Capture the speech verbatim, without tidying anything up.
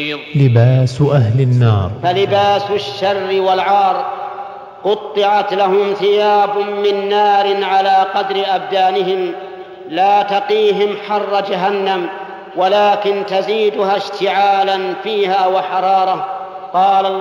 لباس أهل النار. فلباس الشر والعار قطعت لهم ثياب من نار على قدر أبدانهم لا تقيهم حر جهنم ولكن تزيدها اشتعالا فيها وحرارة. قال الله